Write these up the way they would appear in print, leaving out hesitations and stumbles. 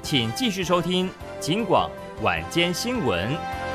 请继续收听警广晚间新闻。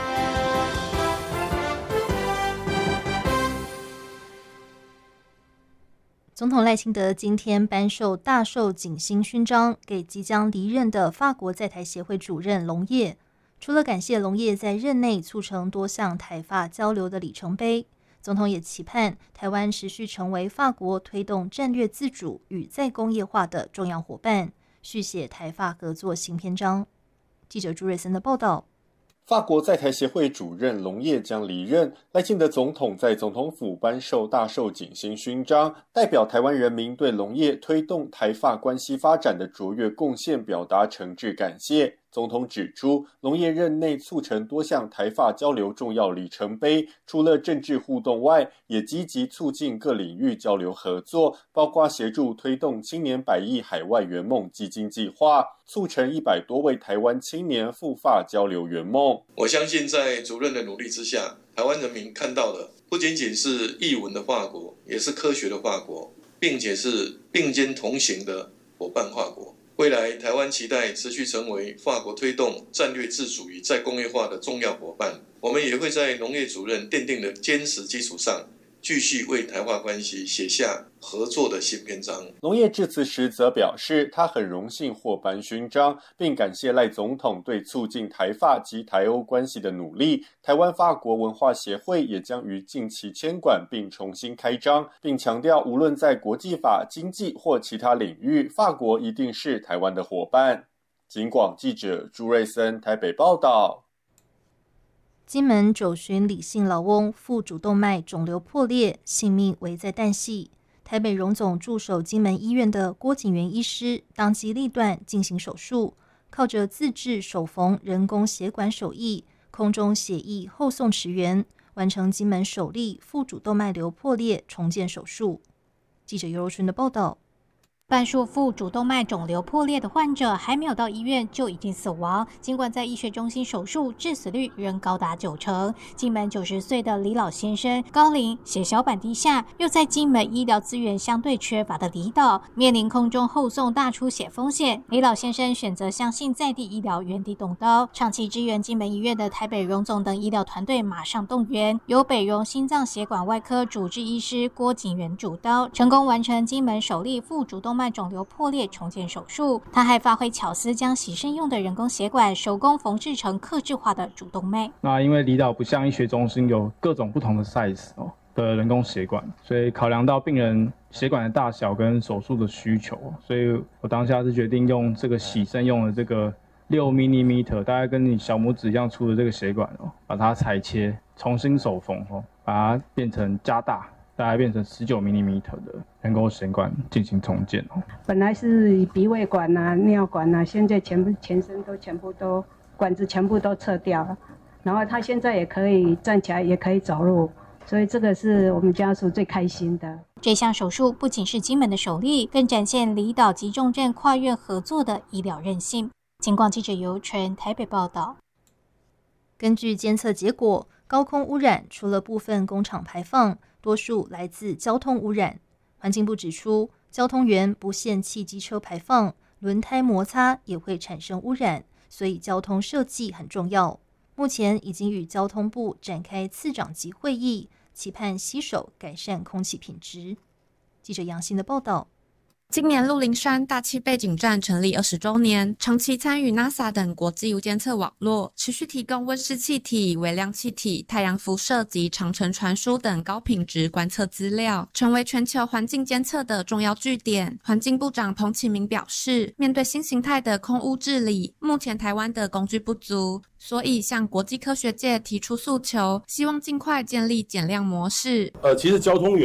总统赖清德今天颁授大寿景星勋章给即将离任的法国在台协会主任龙业，除了感谢龙业在任内促成多项台法交流的里程碑，总统也期盼台湾持续成为法国推动战略自主与再工业化的重要伙伴，续写台法合作新篇章。记者朱瑞森的报道。 法国在台协会主任龙业将离任，赖清德总统在总统府颁授大寿景星勋章，代表台湾人民对龙业推动台法关系发展的卓越贡献表达诚挚感谢。总统指出，龙业任内促成多项台法交流重要里程碑，除了政治互动外，也积极促进各领域交流合作，包括协助推动青年100亿海外圆梦基金计划，促成100多位台湾青年赴法交流圆梦。 我相信在主任的努力之下，台湾人民看到的不仅仅是艺文的法国，也是科学的法国，并且是并肩同行的伙伴法国。未来台湾期待持续成为法国推动战略自主与再工业化的重要伙伴。我们也会在农业主任奠定的坚实基础上，继续为台法关系写下合作的新篇章。 龙业致辞时则表示，他很荣幸获颁勋章，并感谢赖总统对促进台法及台欧关系的努力。台湾法国文化协会也将于近期签馆并重新开张，并强调无论在国际法、经济或其他领域，法国一定是台湾的伙伴。警广记者朱瑞森台北报道。 金门9旬李姓老翁腹主动脉肿瘤破裂，性命危在旦夕。台北荣总驻守金门医院的郭景元医师当机立断进行手术，靠着自制手缝人工血管手艺，空中血液后送驰援，完成金门首例腹主动脉瘤破裂重建手术。记者尤柔春的报道。 半数腹主动脉肿瘤破裂的患者还没有到医院就已经死亡，尽管在医学中心手术，致死率仍高达90%。金门90岁的李老先生高龄、血小板低下，又在金门医疗资源相对缺乏的离岛，面临空中后送大出血风险。李老先生选择相信在地医疗原地动刀，长期支援金门医院的台北荣总等医疗团队马上动员，由北荣心脏血管外科主治医师郭景元主刀，成功完成金门首例腹主动脉肿瘤破裂重建手术。他还发挥巧思，将洗肾用的人工血管手工缝制成客制化的主动脉。 那因为离岛不像医学中心有各种不同的 size 的人工血管，所以考量到病人血管的大小跟手术的需求，所以我当下是决定用这个洗肾用的这个6mm，大概跟你小拇指一样粗的这个血管把它裁切，重新手缝把它变成加大，大概变成19mm 的人工血管进行重建。 本来是鼻胃管啊、尿管啊，现在全身都全部都管子全部都撤掉了，然后他现在也可以站起来，也可以走路，所以这个是我们家属最开心的。 这项手术不仅是金门的首例，更展现离岛及重症跨院合作的医疗韧性。警广记者尤纯台北报道。 根据监测结果，高空污染除了部分工厂排放，多数来自交通污染。环境部指出，交通员不限汽机车排放，轮胎摩擦也会产生污染，所以交通设计很重要。目前已经与交通部展开次长级会议，期盼携手改善空气品质。记者杨欣的报道。 今年鹿林山大气背景站成立20周年，长期参与 NASA 等国际无监测网络，持续提供温室气体、微量气体、太阳辐射及长程传输等高品质观测资料，成为全球环境监测的重要据点。环境部长彭启明表示，面对新形态的空污治理，目前台湾的工具不足，所以向国际科学界提出诉求，希望尽快建立减量模式。 其实交通员